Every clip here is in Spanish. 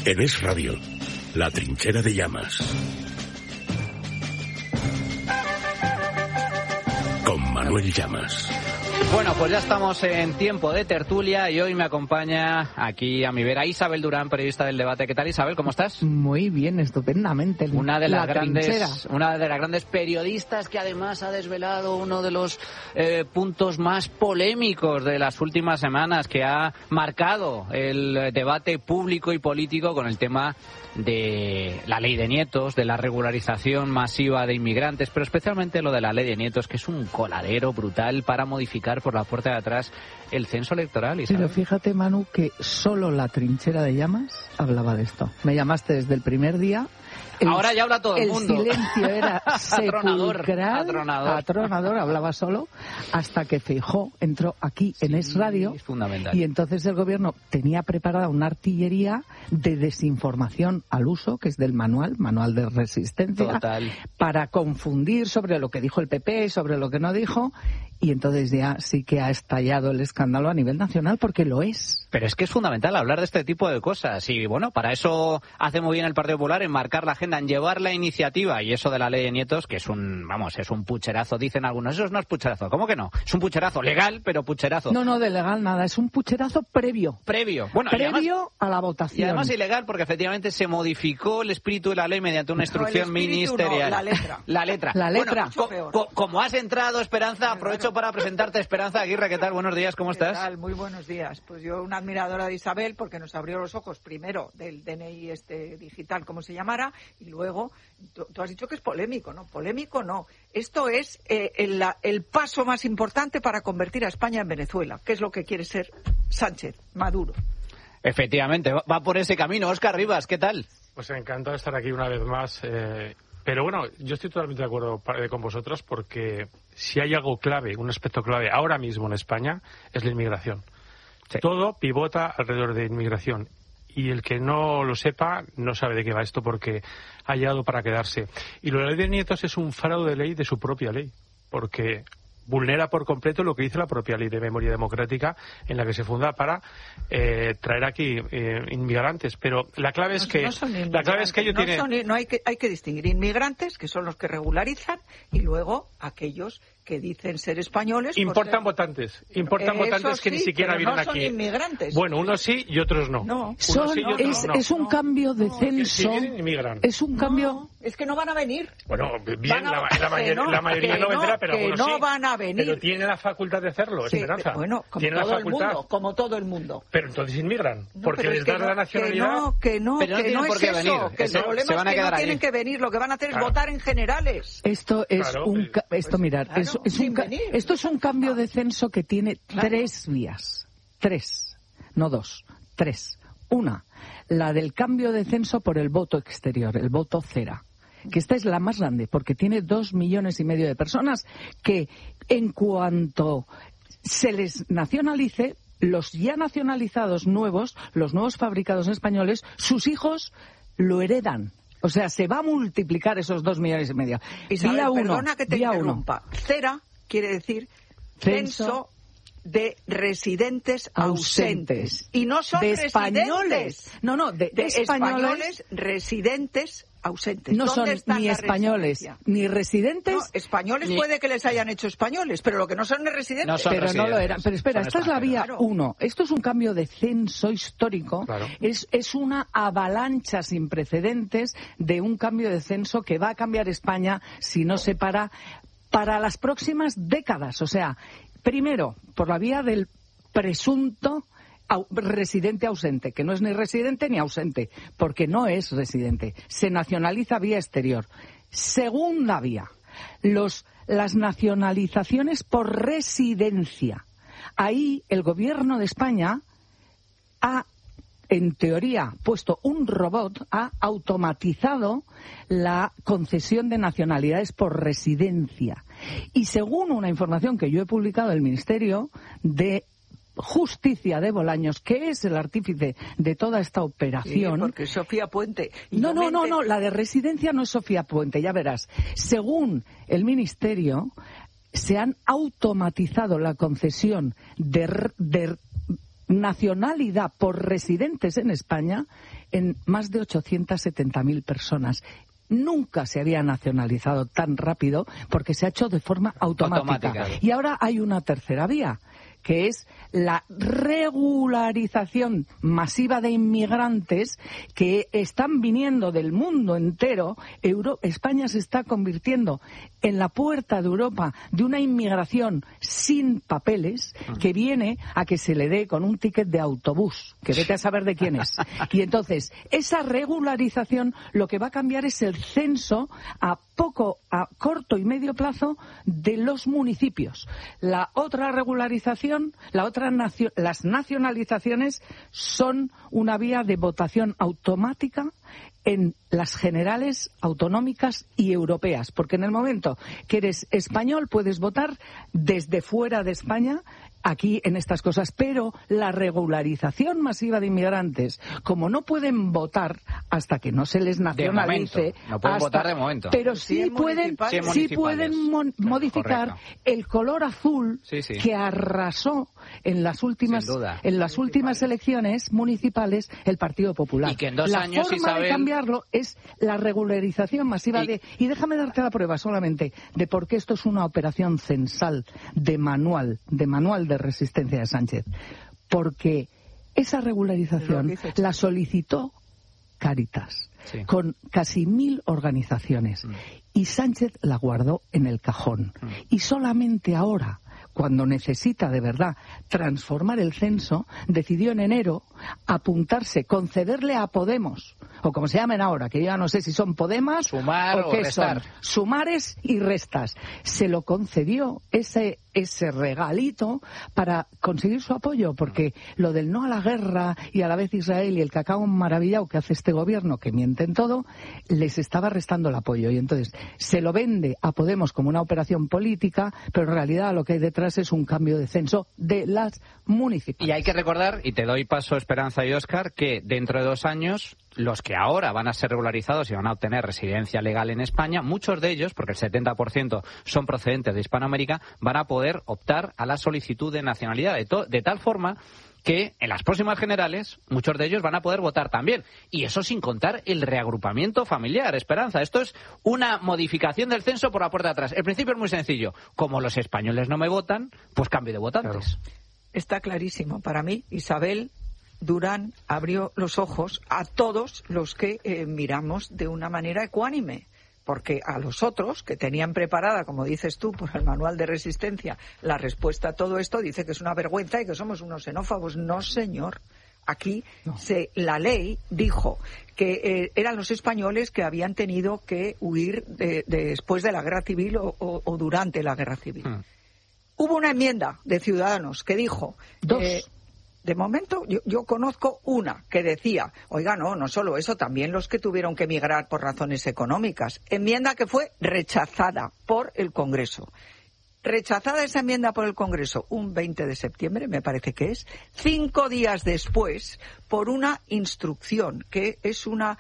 En Es Radio, La Trinchera de Llamas. Con Manuel Llamas. Bueno, pues ya estamos en tiempo de tertulia y hoy me acompaña aquí a mi vera Isabel Durán, periodista del Debate. ¿Qué tal, Isabel? ¿Cómo estás? Muy bien, estupendamente. Una de las grandes periodistas que además ha desvelado uno de los puntos más polémicos de las últimas semanas, que ha marcado el debate público y político con el tema de la ley de nietos, de la regularización masiva de inmigrantes, pero especialmente lo de la ley de nietos, que es un coladero brutal para modificar por la puerta de atrás el censo electoral. ¿Isabel? Pero fíjate, Manu, que solo La Trinchera de Llamas hablaba de esto. Me llamaste desde el primer día. Ahora ya habla todo el mundo. El silencio era sepulcral, atronador, hablaba solo, hasta que Feijóo entró aquí en Es Radio. Es fundamental. Y entonces el gobierno tenía preparada una artillería de desinformación al uso, que es del manual de resistencia, total, para confundir sobre lo que dijo el PP, sobre lo que no dijo. Y entonces ya sí que ha estallado el escándalo a nivel nacional, porque lo es. Pero es que es fundamental hablar de este tipo de cosas. Y bueno, para eso hace muy bien el Partido Popular, en marcar la agenda, en llevar la iniciativa. Y eso de la ley de nietos, que es un pucherazo, dicen algunos. Eso no es pucherazo. ¿Cómo que no? Es un pucherazo legal, pero pucherazo. No, de legal nada. Es un pucherazo previo. Bueno, previo además, a la votación. Y además ilegal, porque efectivamente se modificó el espíritu de la ley mediante una instrucción ministerial. No, la letra. La letra. Bueno, como has entrado, Esperanza, aprovecho para presentarte. Esperanza Aguirre, ¿qué tal? Buenos días, ¿cómo estás? ¿Qué tal? Muy buenos días. Pues yo, una admiradora de Isabel, porque nos abrió los ojos primero del DNI digital, como se llamara, y luego, tú has dicho que es polémico, ¿no? Polémico no. Esto es el paso más importante para convertir a España en Venezuela, que es lo que quiere ser Sánchez, Maduro. Efectivamente, va por ese camino. Óscar Rivas, ¿qué tal? Pues encantado de estar aquí una vez más. Pero bueno, yo estoy totalmente de acuerdo con vosotros, porque si hay algo clave, un aspecto clave ahora mismo en España, es la inmigración. Sí. Todo pivota alrededor de inmigración. Y el que no lo sepa no sabe de qué va esto, porque ha llegado para quedarse. Y lo de la ley de nietos es un fraude de ley de su propia ley, porque vulnera por completo lo que dice la propia Ley de Memoria Democrática, en la que se funda para traer aquí inmigrantes. Pero la clave es que hay que distinguir inmigrantes, que son los que regularizan, y luego aquellos que dicen ser españoles. Importan votantes que ni siquiera vienen aquí. No son inmigrantes. Bueno, unos sí y otros no. Es un cambio de censo. Es un cambio. No, es que no van a venir. Bueno, bien, la mayoría no vendrá, pero algunos no sí. van a venir. Pero tiene la facultad de hacerlo, sí, Esperanza. Bueno, como todo el mundo. Pero entonces inmigran, porque les dan la nacionalidad. Que no es eso. Que el problema es que no tienen que venir. Lo que van a hacer es votar en generales. Esto es esto es un cambio de censo que tiene tres vías. Tres, no dos, tres. Una, la del cambio de censo por el voto exterior, el voto cera. Que esta es la más grande, porque tiene 2,5 millones de personas que, en cuanto se les nacionalice, los ya nacionalizados nuevos, los nuevos fabricados españoles, sus hijos lo heredan. O sea, se va a multiplicar esos 2,5 millones. Isabel, perdona que te interrumpa. Cera quiere decir censo de residentes ausentes. Y no son de españoles. De españoles residentes ausentes. No son ni españoles ni residentes. No, españoles puede que les hayan hecho españoles, pero lo que no son es residentes. No son residentes. No lo eran. Pero espera, esta es la vía 1. Esto es un cambio de censo histórico. Claro. Es una avalancha sin precedentes de un cambio de censo que va a cambiar España si no se para las próximas décadas. O sea, primero, por la vía del presunto residente ausente, que no es ni residente ni ausente, porque no es residente. Se nacionaliza vía exterior. Segunda vía, las nacionalizaciones por residencia. Ahí el gobierno de España ha, en teoría, puesto un robot, ha automatizado la concesión de nacionalidades por residencia. Y según una información que yo he publicado del Ministerio de Justicia de Bolaños, que es el artífice de toda esta operación. Sí, porque Sofía Puente. No, la de residencia no es Sofía Puente, ya verás. Según el Ministerio, se han automatizado la concesión de nacionalidad por residentes en España en más de 870.000 personas. Nunca se había nacionalizado tan rápido porque se ha hecho de forma automática. Y ahora hay una tercera vía, que es la regularización masiva de inmigrantes que están viniendo del mundo entero. España se está convirtiendo en la puerta de Europa de una inmigración sin papeles que viene a que se le dé con un ticket de autobús, que vete a saber de quién es. Y entonces, esa regularización lo que va a cambiar es el censo a corto y medio plazo de los municipios. La otra regularización, las nacionalizaciones son una vía de votación automática en las generales, autonómicas y europeas, porque en el momento que eres español puedes votar desde fuera de España aquí en estas cosas, pero la regularización masiva de inmigrantes, como no pueden votar hasta que no se les nacionalice, no pueden votar de momento, pero sí pueden modificar el color azul que arrasó en las últimas elecciones municipales el Partido Popular. Y que en 2 años, forma Isabel, de cambiarlo es la regularización masiva y déjame darte la prueba solamente de por qué esto es una operación censal de manual de resistencia de Sánchez. Porque esa regularización la solicitó Cáritas con casi 1.000 organizaciones y Sánchez la guardó en el cajón. Y solamente ahora, cuando necesita de verdad transformar el censo, decidió en enero apuntarse, concederle a Podemos, o como se llamen ahora, que yo ya no sé si son Podemas Sumar o qué restar. son, sumares y restas. Se lo concedió ese regalito para conseguir su apoyo, porque lo del no a la guerra y a la vez Israel y el cacao maravillado que hace este gobierno, que miente en todo, les estaba restando el apoyo. Y entonces se lo vende a Podemos como una operación política, pero en realidad lo que hay detrás es un cambio de censo de las municipales. Y hay que recordar, y te doy paso, Esperanza y Óscar, que dentro de 2 años, los que ahora van a ser regularizados y van a obtener residencia legal en España, muchos de ellos, porque el 70% son procedentes de Hispanoamérica, van a poder optar a la solicitud de nacionalidad, de tal forma que en las próximas generales muchos de ellos van a poder votar también. Y eso sin contar el reagrupamiento familiar, Esperanza. Esto es una modificación del censo por la puerta de atrás. El principio es muy sencillo. Como los españoles no me votan, pues cambio de votantes. Claro. Está clarísimo. Para mí, Isabel Durán abrió los ojos a todos los que miramos de una manera ecuánime. Porque a los otros, que tenían preparada, como dices tú, por el manual de resistencia, la respuesta a todo esto, dice que es una vergüenza y que somos unos xenófobos. No, señor. Aquí la ley dijo que eran los españoles que habían tenido que huir después de la guerra civil o durante la guerra civil. Hubo una enmienda de Ciudadanos que dijo... De momento, yo conozco una que decía, oiga, no solo eso, también los que tuvieron que emigrar por razones económicas. Enmienda que fue rechazada por el Congreso. Rechazada esa enmienda por el Congreso un 20 de septiembre, me parece que es, 5 días después, por una instrucción, que es una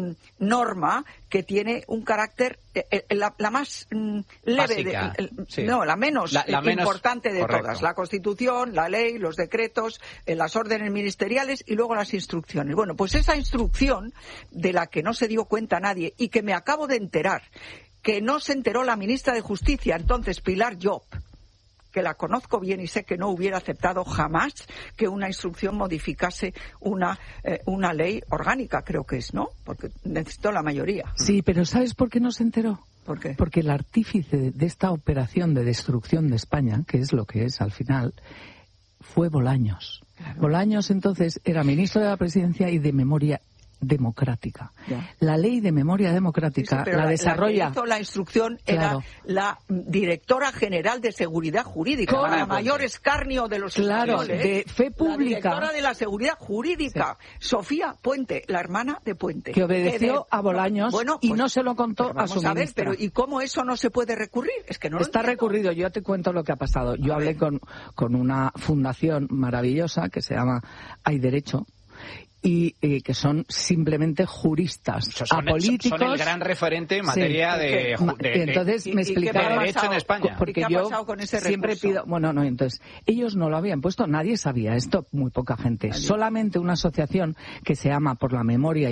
norma que tiene un carácter, la más leve, la menos importante de todas. La Constitución, la ley, los decretos, las órdenes ministeriales y luego las instrucciones. Bueno, pues esa instrucción, de la que no se dio cuenta nadie y que me acabo de enterar, que no se enteró la ministra de Justicia, entonces Pilar Llop, que la conozco bien y sé que no hubiera aceptado jamás que una instrucción modificase una ley orgánica, creo que es, ¿no? Porque necesitó la mayoría. Sí, pero ¿sabes por qué no se enteró? ¿Por qué? Porque el artífice de esta operación de destrucción de España, que es lo que es al final, fue Bolaños. Claro. Bolaños entonces era ministro de la Presidencia y de Memoria Democrática. Ya. La ley de memoria democrática la desarrolla. La que hizo la instrucción era la directora general de Seguridad Jurídica, para mayor escarnio de los españoles. De Fe Pública. La directora de la Seguridad Jurídica, Sofía Puente, la hermana de Puente. Que obedeció a Bolaños y no se lo contó a su ministra. Pero ¿y cómo eso no se puede recurrir? Es que no está recurrido. Yo te cuento lo que ha pasado. Yo hablé con una fundación maravillosa que se llama Hay Derecho, y que son simplemente juristas, apolíticos. Son el gran referente en materia de entonces me explicaron derecho en España. Porque ¿Qué ha pasado con ese siempre recurso? Entonces ellos no lo habían puesto, nadie sabía esto, muy poca gente. Solamente una asociación que se llama Por la Memoria y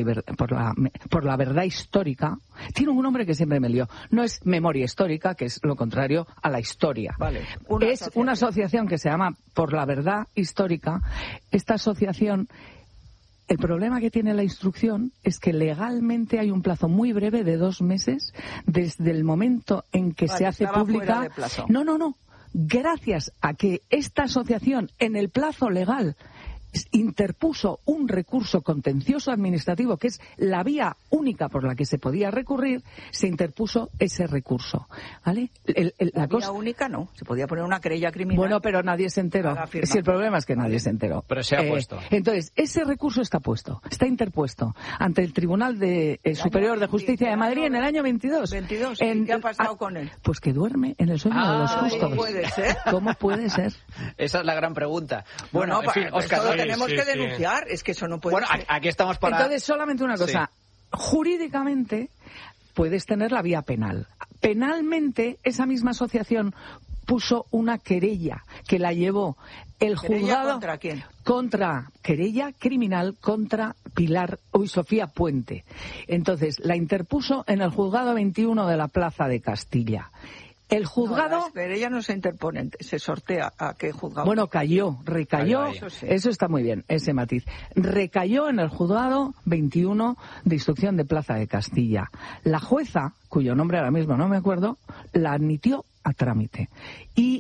por la Verdad Histórica, tiene un nombre que siempre me lío. No es memoria histórica, que es lo contrario a la historia. Vale. Una asociación que se llama Por la Verdad Histórica. Esta asociación, el problema que tiene la instrucción es que legalmente hay un plazo muy breve de 2 meses desde el momento en que se hace pública. No. Gracias a que esta asociación, en el plazo legal, interpuso un recurso contencioso administrativo, que es la vía única por la que se podía recurrir, se interpuso ese recurso, ¿vale? La vía única no, se podía poner una querella criminal. Bueno, pero nadie se enteró. Si el problema es que nadie se enteró. Pero se ha puesto. Entonces, ese recurso está está interpuesto ante el Tribunal Superior de Justicia de Madrid en el año 22. ¿Y qué ha pasado con él? Pues que duerme en el sueño de los justos. ¿Cómo puede ser? ¿Cómo puede ser? Esa es la gran pregunta. Bueno, en fin, Óscar, tenemos que denunciar, es que eso no puede ser. Aquí estamos para... Entonces, solamente una cosa. Sí. Jurídicamente puedes tener la vía penal. Penalmente, esa misma asociación puso una querella que la llevó el juzgado... ¿Contra quién? Querella criminal contra Sofía Puente. Entonces, la interpuso en el juzgado 21 de la Plaza de Castilla. El juzgado... Pero ella no se interpone, se sortea a qué juzgado. Bueno, recayó, eso está muy bien, ese matiz. Recayó en el juzgado 21 de instrucción de Plaza de Castilla. La jueza, cuyo nombre ahora mismo no me acuerdo, la admitió a trámite. Y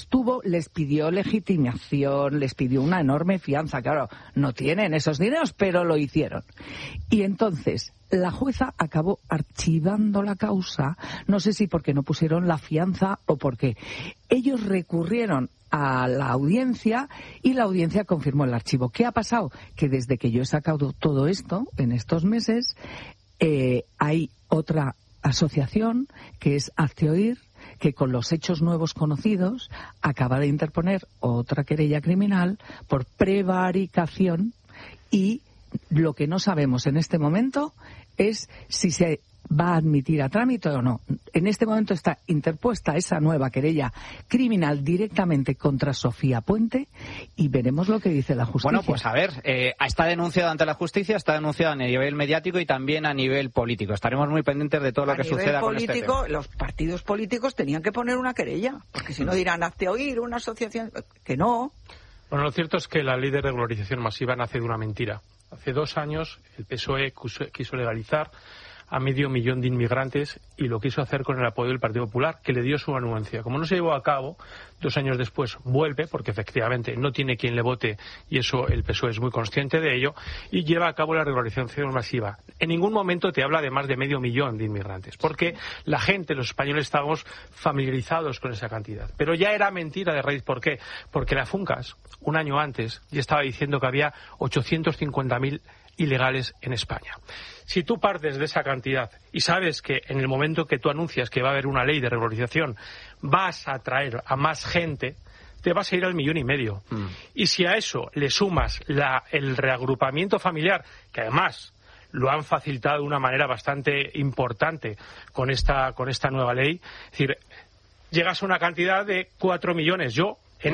les pidió legitimación, les pidió una enorme fianza. Claro, no tienen esos dineros, pero lo hicieron. Y entonces la jueza acabó archivando la causa, no sé si porque no pusieron la fianza o porque ellos recurrieron a la audiencia y la audiencia confirmó el archivo. ¿Qué ha pasado? Que desde que yo he sacado todo esto, en estos meses, hay otra asociación que es Hazte Oír, que con los hechos nuevos conocidos acaba de interponer otra querella criminal por prevaricación, y lo que no sabemos en este momento es si se va a admitir a trámite o no. En este momento está interpuesta esa nueva querella criminal directamente contra Sofía Puente y veremos lo que dice la justicia. Bueno, pues a ver, está denunciado ante la justicia, está denunciado a nivel mediático y también a nivel político. Estaremos muy pendientes de todo lo que suceda con este tema. Los partidos políticos tenían que poner una querella, porque si no dirán, hazte oír, una asociación, que no. Bueno, lo cierto es que la ley de regularización masiva nace de una mentira. Hace 2 años el PSOE quiso legalizar a 500.000 de inmigrantes y lo quiso hacer con el apoyo del Partido Popular, que le dio su anuencia. Como no se llevó a cabo, 2 años después vuelve, porque efectivamente no tiene quien le vote y eso el PSOE es muy consciente de ello, y lleva a cabo la regularización masiva. En ningún momento te habla de más de 500.000 de inmigrantes, porque la gente, los españoles, estábamos familiarizados con esa cantidad. Pero ya era mentira de raíz. ¿Por qué? Porque la FUNCAS, 1 año antes, ya estaba diciendo que había 850.000 ilegales en España. Si tú partes de esa cantidad y sabes que en el momento que tú anuncias que va a haber una ley de regularización vas a atraer a más gente, te vas a ir al 1,5 millones. Y si a eso le sumas el reagrupamiento familiar, que además lo han facilitado de una manera bastante importante con esta nueva ley, es decir, llegas a una cantidad de 4 millones. En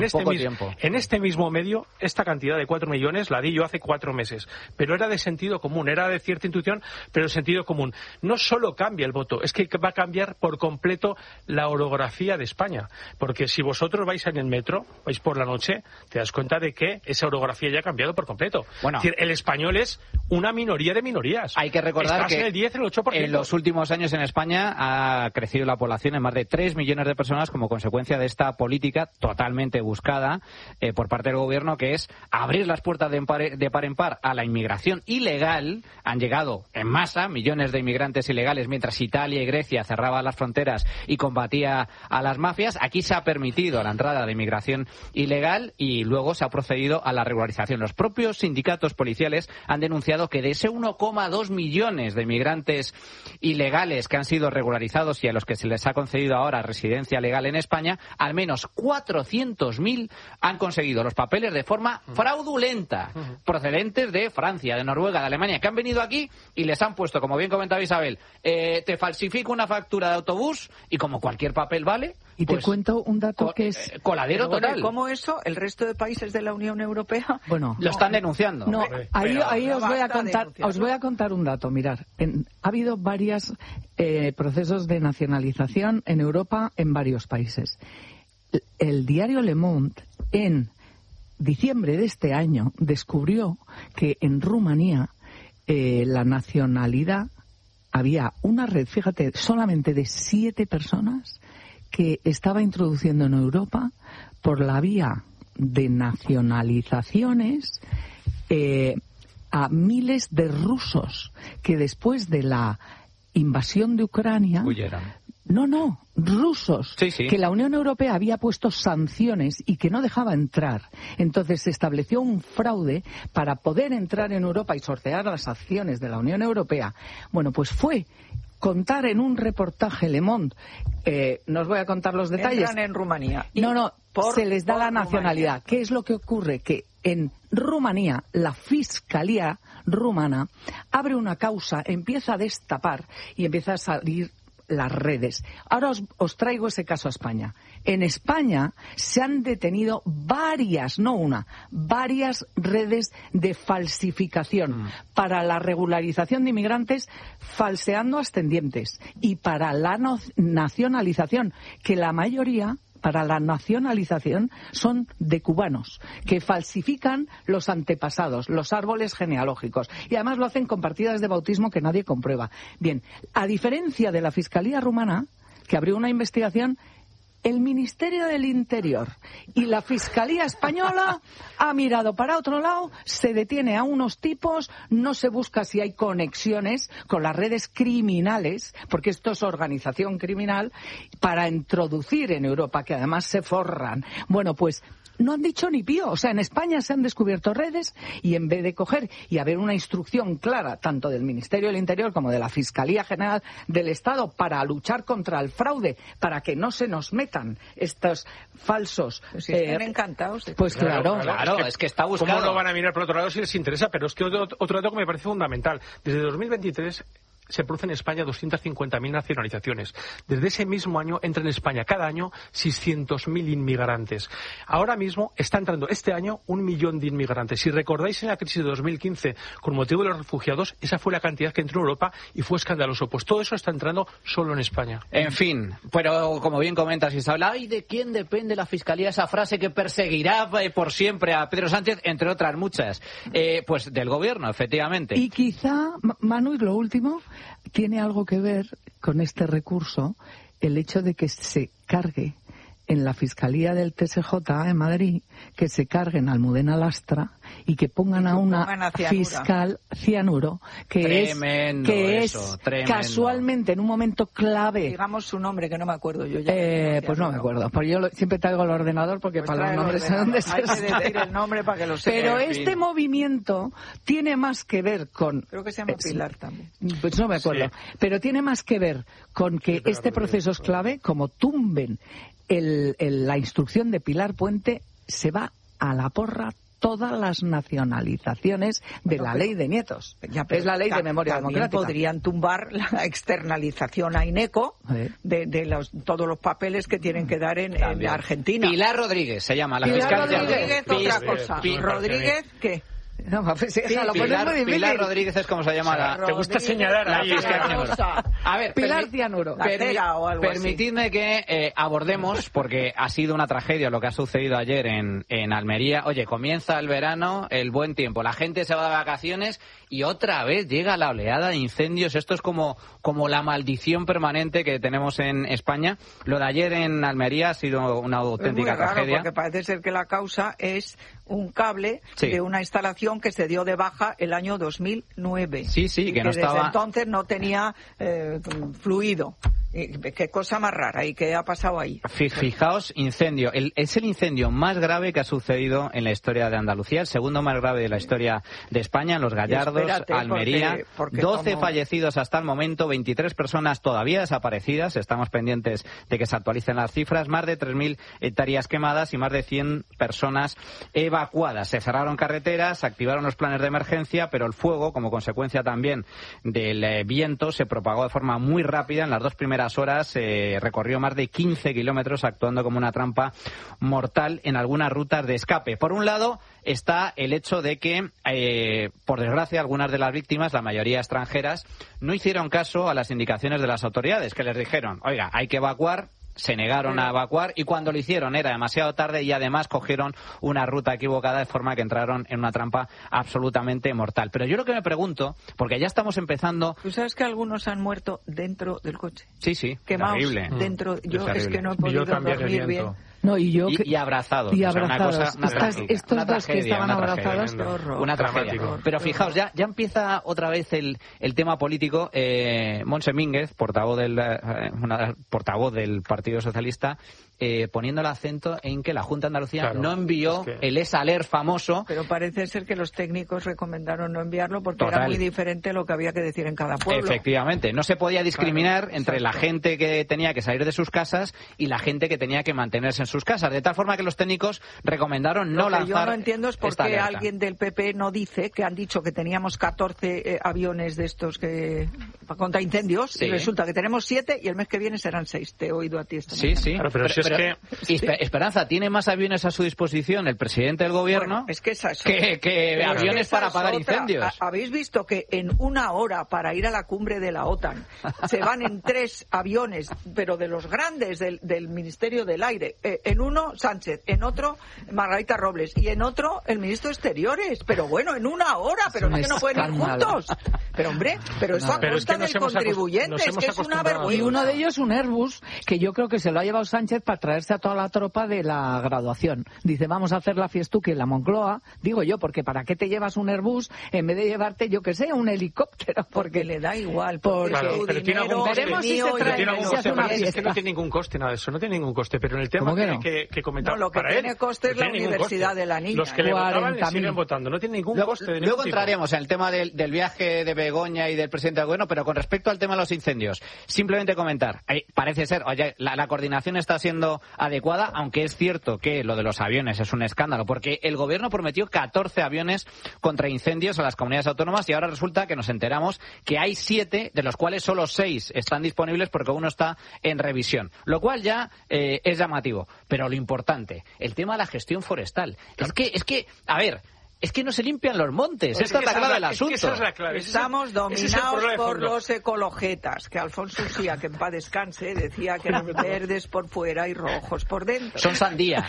este mismo medio, esta cantidad de 4 millones la di yo hace 4 meses. Pero era de sentido común, era de cierta intuición, pero de sentido común. No solo cambia el voto, es que va a cambiar por completo la orografía de España. Porque si vosotros vais en el metro, vais por la noche, te das cuenta de que esa orografía ya ha cambiado por completo. Bueno, es decir, el español es una minoría de minorías. Hay que recordar que en el 10, el 8%. En los últimos años en España ha crecido la población en más de 3 millones de personas como consecuencia de esta política totalmente buscada por parte del gobierno, que es abrir las puertas de par en par a la inmigración ilegal. Han llegado en masa millones de inmigrantes ilegales mientras Italia y Grecia cerraban las fronteras y combatía a las mafias. Aquí se ha permitido la entrada de inmigración ilegal y luego se ha procedido a la regularización. Los propios sindicatos policiales han denunciado anunciado que de ese 1,2 millones de inmigrantes ilegales que han sido regularizados y a los que se les ha concedido ahora residencia legal en España, al menos 400.000 han conseguido los papeles de forma fraudulenta, procedentes de Francia, de Noruega, de Alemania, que han venido aquí y les han puesto, como bien comentaba Isabel, te falsifico una factura de autobús y como cualquier papel vale... Y pues, te cuento un dato que es... Coladero total. Bueno, ¿cómo eso? ¿El resto de países de la Unión Europea? Bueno, lo están denunciando. No, ahí os voy a contar un dato. Mirad, ha habido varios procesos de nacionalización en Europa en varios países. El diario Le Monde, en diciembre de este año, descubrió que en Rumanía la nacionalidad, había una red, fíjate, solamente de 7 personas que estaba introduciendo en Europa por la vía de nacionalizaciones a miles de rusos que después de la invasión de Ucrania... Huyeron. No, rusos, sí. Que la Unión Europea había puesto sanciones y que no dejaba entrar. Entonces se estableció un fraude para poder entrar en Europa y sortear las acciones de la Unión Europea. Bueno, pues fue contar en un reportaje Le Monde, no os voy a contar los detalles. Entran en Rumanía. No, se les da la nacionalidad. ¿Qué es lo que ocurre? Que en Rumanía, la Fiscalía rumana abre una causa, empieza a destapar y empieza a salir las redes. Ahora os traigo ese caso a España. En España se han detenido varias, no una, varias redes de falsificación para la regularización de inmigrantes, falseando ascendientes, y para la nacionalización, que la mayoría... para la nacionalización son de cubanos, que falsifican los antepasados, los árboles genealógicos, y además lo hacen con partidas de bautismo que nadie comprueba. Bien, a diferencia de la Fiscalía rumana, que abrió una investigación, el Ministerio del Interior y la Fiscalía española ha mirado para otro lado, se detiene a unos tipos, no se busca si hay conexiones con las redes criminales, porque esto es organización criminal, para introducir en Europa, que además se forran. Bueno, pues no han dicho ni pío. O sea, en España se han descubierto redes y en vez de coger y haber una instrucción clara, tanto del Ministerio del Interior como de la Fiscalía General del Estado, para luchar contra el fraude, para que no se nos metan estos falsos... Pues si están encantados. Pues claro, es que está buscando. ¿Cómo no van a mirar por otro lado si les interesa? Pero es que otro dato que me parece fundamental. Desde 2023... se producen en España 250.000 nacionalizaciones. Desde ese mismo año entran en España cada año 600.000 inmigrantes. Ahora mismo está entrando este año 1 millón de inmigrantes. Si recordáis en la crisis de 2015, con motivo de los refugiados, esa fue la cantidad que entró en Europa y fue escandaloso. Pues todo eso está entrando solo en España. En fin, pero como bien comentas, Isabel, ¿y de quién depende la Fiscalía? Esa frase que perseguirá por siempre a Pedro Sánchez, entre otras muchas. Pues del Gobierno, efectivamente. Y quizá, Manu, y lo último, tiene algo que ver con este recurso el hecho de que se cargue en la Fiscalía del TSJ en Madrid, que se carguen a Almudena Lastra y que pongan a una fiscal cianuro, que es casualmente en un momento clave. Digamos su nombre, que no me acuerdo yo ya. Pues no me acuerdo, porque yo siempre traigo el ordenador porque pues para los nombres sé dónde se... Hay que decir el nombre para que lo sepa. Pero este movimiento tiene más que ver con... Creo que se llama Pilar también. Pues no me acuerdo. Sí. Pero tiene más que ver con que este proceso es clave, como tumben la instrucción de Pilar Puente, se va a la porra todas las nacionalizaciones de la ley de nietos. Es la ley de memoria democrática. Podrían tumbar la externalización a INECO de todos los papeles que tienen que dar en Argentina. Pilar Rodríguez se llama, la fiscal. Pilar Rodríguez, otra cosa. ¿Rodríguez qué? No, pues, lo Pilar Rodríguez es como se llama Te gusta señalar la fiscal. A ver, Pilar Cianuro. Permitidme que abordemos, porque ha sido una tragedia lo que ha sucedido ayer en Almería. Oye, comienza el verano, el buen tiempo, la gente se va de vacaciones y otra vez llega la oleada de incendios. Esto es como la maldición permanente que tenemos en España. Lo de ayer en Almería ha sido una auténtica tragedia. Porque parece ser que la causa es un cable de una instalación que se dio de baja el año 2009. Sí, que no estaba... Desde entonces no tenía fluido. Qué cosa más rara. ¿Y qué ha pasado ahí? Fijaos, incendio. Es el incendio más grave que ha sucedido en la historia de Andalucía, el segundo más grave de la historia de España, en Los Gallardos, Almería. Porque 12 fallecidos hasta el momento, 23 personas todavía desaparecidas. Estamos pendientes de que se actualicen las cifras. Más de 3.000 hectáreas quemadas y más de 100 personas evacuadas. Se cerraron carreteras, se activaron los planes de emergencia, pero el fuego, como consecuencia también del viento, se propagó de forma muy rápida. En las 2 primeras horas recorrió más de 15 kilómetros, actuando como una trampa mortal en algunas rutas de escape. Por un lado está el hecho de que, por desgracia, algunas de las víctimas, la mayoría extranjeras, no hicieron caso a las indicaciones de las autoridades, que les dijeron, oiga, hay que evacuar. Se negaron a evacuar y cuando lo hicieron era demasiado tarde y además cogieron una ruta equivocada de forma que entraron en una trampa absolutamente mortal. Pero yo lo que me pregunto, porque ya estamos empezando... ¿Tú sabes que algunos han muerto dentro del coche? Sí, quemados terrible. Dentro. Yo terrible. Es que no he podido dormir bien. No, y abrazados. Y o sea, abrazados. Estos dos que estaban abrazados. Una tragedia. Pero fijaos, ya empieza otra vez el tema político. Montse Mínguez, portavoz del Partido Socialista, poniendo el acento en que la Junta de Andalucía no envió el ESALER famoso. Pero parece ser que los técnicos recomendaron no enviarlo porque era muy diferente lo que había que decir en cada pueblo. Efectivamente, no se podía discriminar entre la gente que tenía que salir de sus casas y la gente que tenía que mantenerse en sus casas, de tal forma que los técnicos recomendaron no lanzar. Lo que yo no entiendo es por qué alguien del PP no dice que han dicho que teníamos 14 aviones de estos que contra incendios y resulta que tenemos 7 y el mes que viene serán 6. Te he oído a ti esta mañana. Sí. Claro, pero Esperanza, ¿tiene más aviones a su disposición el presidente del gobierno que aviones para apagar incendios? ¿Habéis visto que en una hora para ir a la cumbre de la OTAN se van en 3 aviones, pero de los grandes del Ministerio del Aire? En uno Sánchez, en otro Margarita Robles y en otro el ministro de Exteriores. Pero bueno, en una hora, pero es que no pueden ir juntos. Pero hombre, eso a costa del contribuyente, es que es una vergüenza. Y uno de ellos un Airbus, que yo creo que se lo ha llevado Sánchez para traerse a toda la tropa de la graduación. Dice, vamos a hacer la fiestuki en la Moncloa. Digo yo, porque ¿para qué te llevas un Airbus en vez de llevarte, yo que sé, un helicóptero? Porque le da igual. Claro, pero tiene algún coste. Veremos si se trae. Es que no tiene ningún coste nada de eso, no tiene ningún coste. Pero en el tema que comentaba, lo que tiene coste es la universidad de la niña. Los que le votaban le siguen votando, no tiene ningún coste de ningún Luego tipo. entraremos en el tema del viaje de Begoña y del presidente del gobierno, pero con respecto al tema de los incendios, simplemente comentar, parece ser, oye, la coordinación está siendo adecuada, aunque es cierto que lo de los aviones es un escándalo, porque el gobierno prometió 14 aviones contra incendios a las comunidades autónomas y ahora resulta que nos enteramos que hay 7, de los cuales solo 6 están disponibles porque uno está en revisión, lo cual ya es llamativo. Pero lo importante, el tema de la gestión forestal. Es que, a ver, es que no se limpian los montes. Esta es la clave del asunto. Esa es la clave. Estamos dominados por los ecologetas, que Alfonso Uxía, que en paz descanse, decía que eran verdes por fuera y rojos por dentro. Son sandía.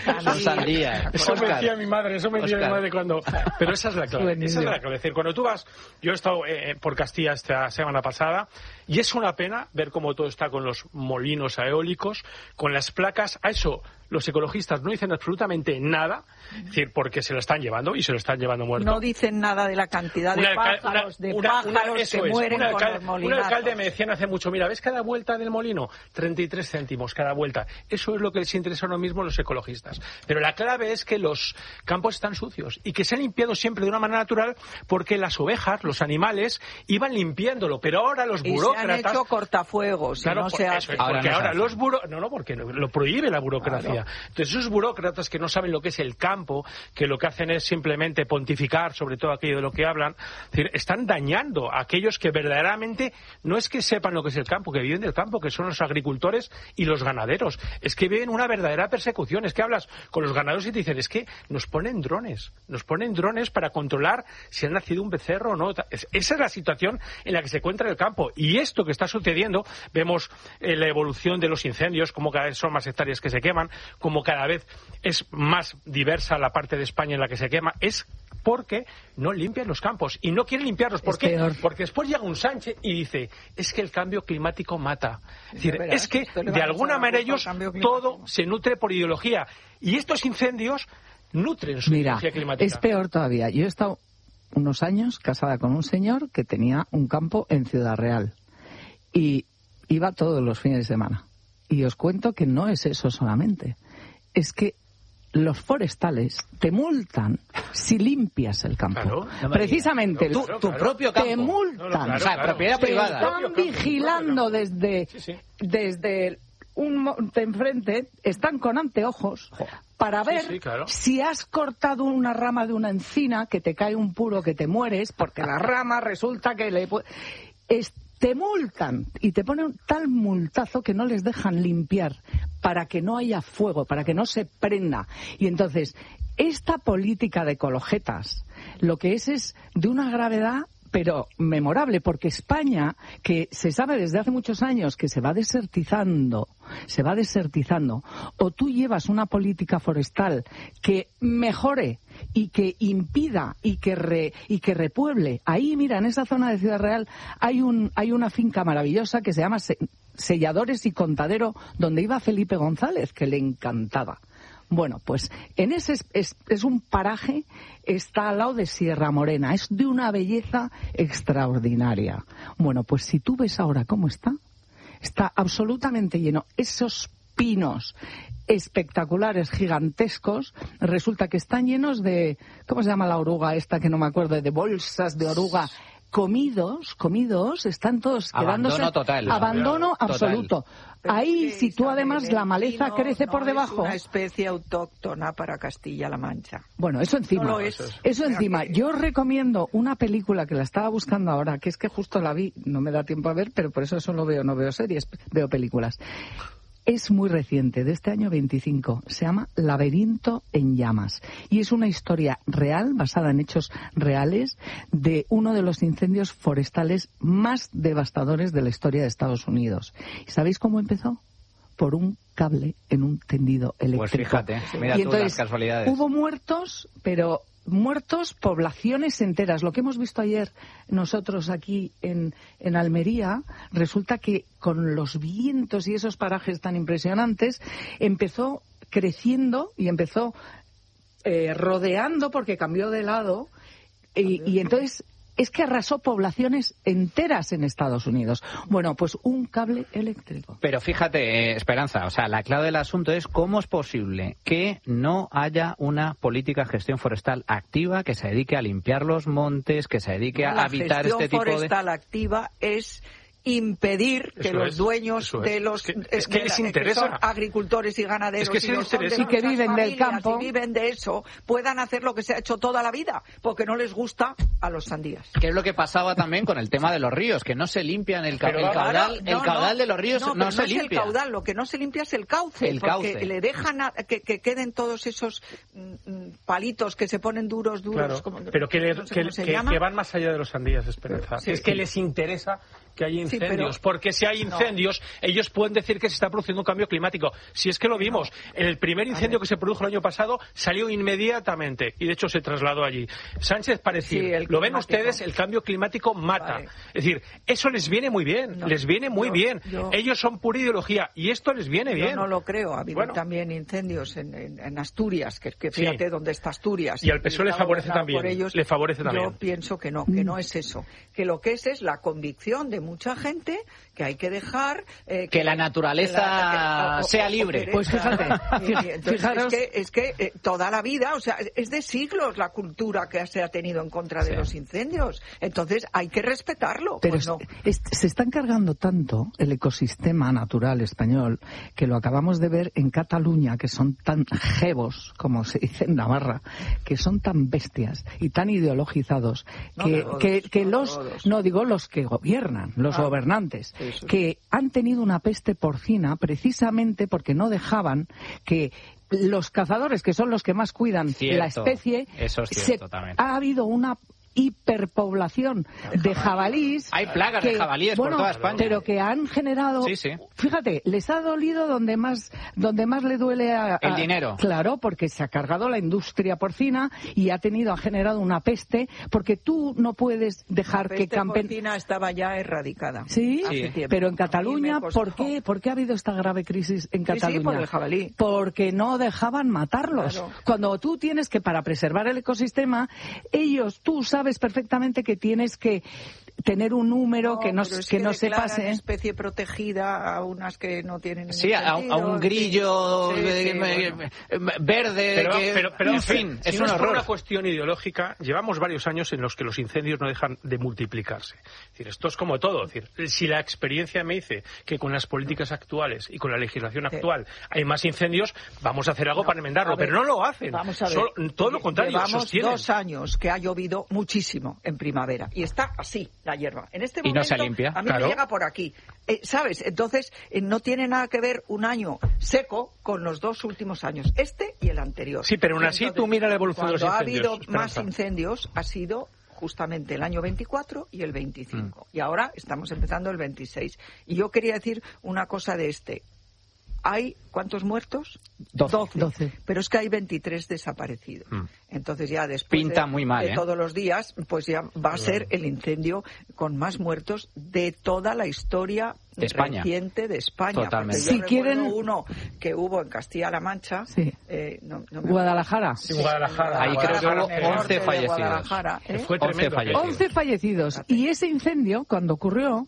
Eso me decía mi madre, cuando... Pero esa es la clave. Esa es la clave. Es decir, cuando tú vas... Yo he estado por Castilla esta semana pasada y es una pena ver cómo todo está con los molinos eólicos, con las placas. A eso los ecologistas no dicen absolutamente nada, es decir, porque se lo están llevando y se lo están llevando muerto. No dicen nada de la cantidad de pájaros que mueren con los molinazos. Un alcalde me decía hace mucho, mira, ¿ves cada vuelta del molino? 33 céntimos cada vuelta. Eso es lo que les interesa ahora mismo a los ecologistas. Pero la clave es que los campos están sucios y que se han limpiado siempre de una manera natural porque las ovejas, los animales, iban limpiándolo. Pero ahora los burócratas... Y se han hecho cortafuegos. Claro, no se hace. Porque ahora los burócratas... No, porque lo prohíbe la burocracia. Claro. Entonces esos burócratas que no saben lo que es el campo, que lo que hacen es simplemente pontificar sobre todo aquello de lo que hablan, es decir, están dañando a aquellos que verdaderamente no es que sepan lo que es el campo, que viven del campo, que son los agricultores y los ganaderos. Es que viven una verdadera persecución. Es que hablas con los ganaderos y te dicen, es que nos ponen drones para controlar si ha nacido un becerro o no. Esa es la situación en la que se encuentra el campo. Y esto que está sucediendo, vemos la evolución de los incendios, como cada vez son más hectáreas que se queman, como cada vez es más diversa la parte de España en la que se quema, es porque no limpian los campos y no quieren limpiarlos. ¿Por qué? Porque después llega un Sánchez y dice, es que el cambio climático mata. Es decir, es que de alguna manera ellos todo se nutre por ideología y estos incendios nutren su ideología climática. Es peor todavía. Yo he estado unos años casada con un señor que tenía un campo en Ciudad Real y iba todos los fines de semana. Y os cuento que no es eso solamente. Es que los forestales te multan si limpias el campo. Claro. Precisamente. Tu propio campo. Te multan. O sea, propiedad te privada. están vigilando desde un monte enfrente, están con anteojos para ver si has cortado una rama de una encina, que te cae un puro que te mueres, porque la rama resulta que te multan y te ponen tal multazo que no les dejan limpiar para que no haya fuego, para que no se prenda. Y entonces, esta política de ecologetas lo que es de una gravedad pero memorable, porque España, que se sabe desde hace muchos años que se va desertizando, o tú llevas una política forestal que mejore y que impida y que repueble. Ahí, mira, en esa zona de Ciudad Real hay una finca maravillosa que se llama Selladores y Contadero, donde iba Felipe González, que le encantaba. Bueno, pues en ese es un paraje, está al lado de Sierra Morena, es de una belleza extraordinaria. Bueno, pues si tú ves ahora cómo está absolutamente lleno. Esos pinos espectaculares, gigantescos, resulta que están llenos de, ¿cómo se llama la oruga esta que no me acuerdo? De bolsas de oruga. Comidos, están todos quedándose... Abandono total. Abandono absoluto. Ahí, si tú además la maleza crece por debajo... Es una especie autóctona para Castilla-La Mancha. Bueno, eso encima. No lo es. Eso encima. Yo os recomiendo una película que la estaba buscando ahora, que es que justo la vi, no me da tiempo a ver, pero por eso solo no veo series, veo películas. Es muy reciente, de este año 25. Se llama Laberinto en llamas. Y es una historia real, basada en hechos reales, de uno de los incendios forestales más devastadores de la historia de Estados Unidos. ¿Y sabéis cómo empezó? Por un cable en un tendido eléctrico. Pues fíjate, mira y tú entonces, las casualidades. Hubo muertos, pero poblaciones enteras. Lo que hemos visto ayer nosotros aquí en Almería, resulta que con los vientos y esos parajes tan impresionantes, empezó creciendo y empezó rodeando, porque cambió de lado, y entonces es que arrasó poblaciones enteras en Estados Unidos. Bueno, pues un cable eléctrico. Pero fíjate, Esperanza, o sea, la clave del asunto es cómo es posible que no haya una política de gestión forestal activa que se dedique a limpiar los montes, que se dedique a habitar este tipo de... La gestión forestal activa es impedir que los dueños de los que les interesa, que son agricultores y ganaderos y que viven del campo y viven de eso puedan hacer lo que se ha hecho toda la vida, porque no les gusta a los sandías. Que es lo que pasaba también con el tema de los ríos, que no se limpian el caudal de los ríos, no se limpia. Es el caudal, lo que no se limpia es el cauce, porque le dejan que queden todos esos palitos que se ponen duros, claro, como, pero que van más allá de los sandías, Esperanza. Es que les interesa que haya incendios, porque si hay incendios, ellos pueden decir que se está produciendo un cambio climático. Si es que lo vimos, el primer incendio que se produjo el año pasado salió inmediatamente, y de hecho se trasladó allí. Sánchez parecía, lo ven ustedes, el cambio climático mata. Vale. Es decir, eso les viene muy bien, les viene muy bien. Ellos son pura ideología, y esto les viene bien. Yo no lo creo, ha habido también incendios en Asturias, que fíjate dónde está Asturias. Y al PSOE le favorece también. Yo pienso que no es eso. Que lo que es la convicción de mucha gente que hay que dejar que la naturaleza sea libre. Pues fíjate, fijaros, es que toda la vida, o sea, es de siglos la cultura que se ha tenido en contra de los incendios. Entonces hay que respetarlo. Pero se está encargando tanto el ecosistema natural español, que lo acabamos de ver en Cataluña, que son tan jevos, como se dice en Navarra, que son tan bestias y tan ideologizados, los que gobiernan, los gobernantes, que han tenido una peste porcina precisamente porque no dejaban que los cazadores, que son los que más cuidan la especie, ha habido una hiperpoblación de jabalíes. Hay plagas de jabalíes por toda España. Pero que han generado... Fíjate, les ha dolido donde más le duele el dinero. Claro, porque se ha cargado la industria porcina y ha generado una peste, porque tú no puedes dejar que campen... La porcina estaba ya erradicada. Sí, pero en Cataluña, ¿por qué ha habido esta grave crisis en Cataluña? Sí, por el jabalí. Porque no dejaban matarlos. Claro. Cuando tú tienes que, para preservar el ecosistema, tú sabes perfectamente que tienes que tener un número que no se pase. Especie protegida a unas que no tienen ningún sentido. A un grillo verde. Pero en fin, si es no un es por horror. una cuestión ideológica, llevamos varios años en los que los incendios no dejan de multiplicarse. Es decir, esto es como todo. Es decir, si la experiencia me dice que con las políticas actuales y con la legislación actual hay más incendios, vamos a hacer algo para enmendarlo. Pero no lo hacen. Vamos a ver. Todo lo contrario. Llevamos 2 años que ha llovido muchísimo en primavera y está así la hierba. En este momento, y no se limpia. A mí me llega por aquí. ¿Sabes? Entonces, no tiene nada que ver un año seco con los 2 últimos años, este y el anterior. Sí, pero aún así tú mira la evolución de los incendios. Cuando ha habido más incendios, ha sido justamente el año 24 y el 25. Y ahora estamos empezando el 26. Y yo quería decir una cosa de este. ¿Hay cuántos muertos? 12. Pero es que hay 23 desaparecidos. Entonces ya después pinta muy mal, de todos los días, pues ya va a ser el incendio con más muertos de toda la historia de España. Reciente de España. Totalmente. Si quieren uno que hubo en Castilla-La Mancha, Guadalajara. Sí, Guadalajara. Ahí creo que hubo 11 fallecidos. Fue tremendo. 11 fallecidos. Y ese incendio, cuando ocurrió,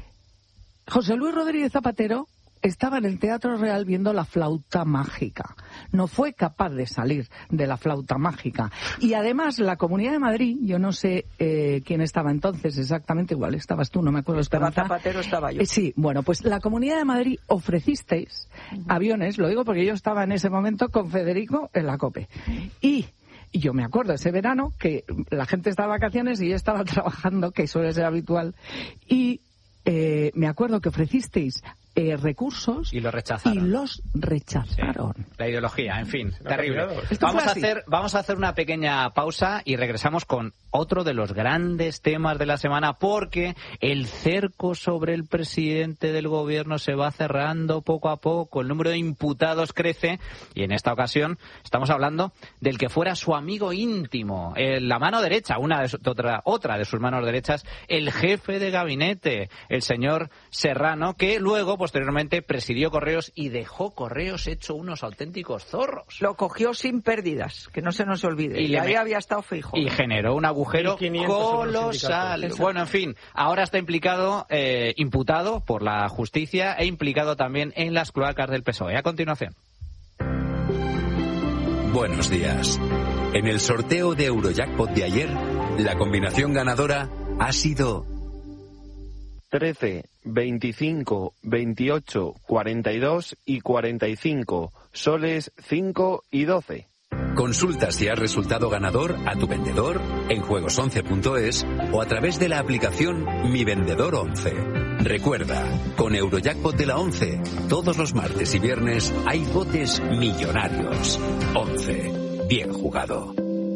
José Luis Rodríguez Zapatero estaba en el Teatro Real viendo La Flauta Mágica. No fue capaz de salir de La Flauta Mágica. Y además la Comunidad de Madrid, yo no sé quién estaba entonces exactamente, igual estabas tú, no me acuerdo. Estaba Zapatero, estaba yo. Sí, bueno, pues la Comunidad de Madrid ofrecisteis aviones, lo digo porque yo estaba en ese momento con Federico en la COPE. Y yo me acuerdo ese verano que la gente estaba de vacaciones y yo estaba trabajando, que suele ser habitual, y me acuerdo que ofrecisteis recursos y los rechazaron. Sí. La ideología, en fin, terrible. Vamos a hacer una pequeña pausa y regresamos con otro de los grandes temas de la semana, porque el cerco sobre el presidente del gobierno se va cerrando poco a poco, el número de imputados crece y en esta ocasión estamos hablando del que fuera su amigo íntimo, la mano derecha, otra de sus manos derechas, el jefe de gabinete, el señor Serrano, que luego posteriormente presidió Correos y dejó Correos hecho unos auténticos zorros. Lo cogió sin pérdidas, que no se nos olvide. Y ahí había estado Feijóo. Y generó un agujero colosal. Bueno, en fin, ahora está imputado por la justicia e implicado también en las cloacas del PSOE. A continuación. Buenos días. En el sorteo de Eurojackpot de ayer, la combinación ganadora ha sido 13, 25, 28, 42 y 45, soles 5 y 12. Consulta si has resultado ganador a tu vendedor en juegos11.es o a través de la aplicación Mi Vendedor 11. Recuerda, con Eurojackpot de la 11, todos los martes y viernes hay botes millonarios. 11. Bien jugado.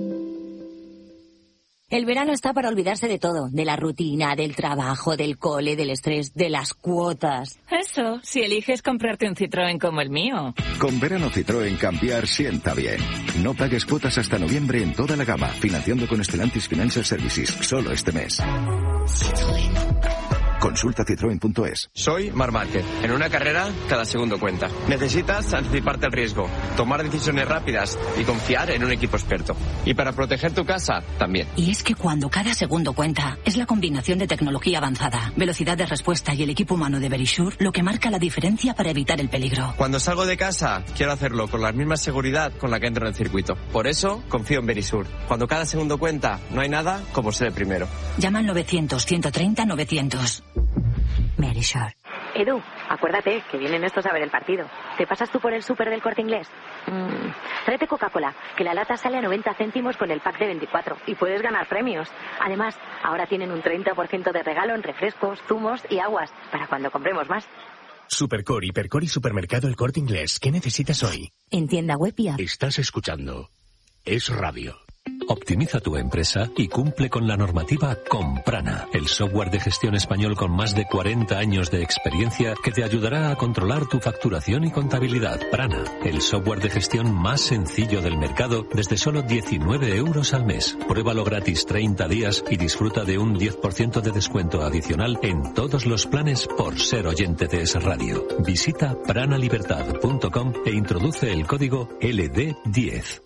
El verano está para olvidarse de todo, de la rutina, del trabajo, del cole, del estrés, de las cuotas. Eso, si eliges comprarte un Citroën como el mío. Con verano Citroën cambiar sienta bien. No pagues cuotas hasta noviembre en toda la gama, financiando con Stellantis Financial Services, solo este mes. Citroën. Consulta citroen.es. Soy Marc Márquez. En una carrera, cada segundo cuenta. Necesitas anticiparte al riesgo, tomar decisiones rápidas y confiar en un equipo experto. Y para proteger tu casa, también. Y es que cuando cada segundo cuenta, es la combinación de tecnología avanzada, velocidad de respuesta y el equipo humano de Verisure lo que marca la diferencia para evitar el peligro. Cuando salgo de casa, quiero hacerlo con la misma seguridad con la que entro en el circuito. Por eso, confío en Verisure. Cuando cada segundo cuenta, no hay nada como ser el primero. Llama al 900-130-900. Verisure. Edu, acuérdate que vienen estos a ver el partido. ¿Te pasas tú por el súper del Corte Inglés? Tráete Coca-Cola, que la lata sale a 90 céntimos con el pack de 24 y puedes ganar premios. Además, ahora tienen un 30% de regalo en refrescos, zumos y aguas para cuando compremos más. Supercor, Hipercor y Supermercado El Corte Inglés. ¿Qué necesitas hoy? En tienda web y app. Estás escuchando Es Radio. Optimiza tu empresa y cumple con la normativa con Prana, el software de gestión español con más de 40 años de experiencia que te ayudará a controlar tu facturación y contabilidad. Prana, el software de gestión más sencillo del mercado desde solo 19 euros al mes. Pruébalo gratis 30 días y disfruta de un 10% de descuento adicional en todos los planes por ser oyente de Es Radio. Visita pranalibertad.com e introduce el código LD10.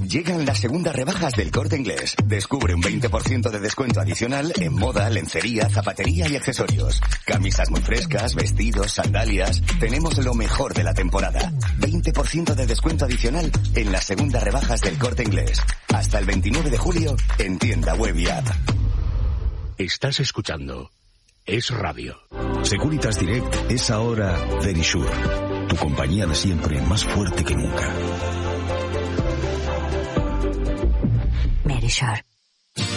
Llegan las segundas rebajas del Corte Inglés. Descubre un 20% de descuento adicional en moda, lencería, zapatería y accesorios. Camisas muy frescas, vestidos, sandalias. Tenemos lo mejor de la temporada. 20% de descuento adicional en las segundas rebajas del Corte Inglés. Hasta el 29 de julio en tienda web y app. Estás escuchando Es Radio. Securitas Direct es ahora Verisure. Tu compañía de siempre, más fuerte que nunca. Verisure.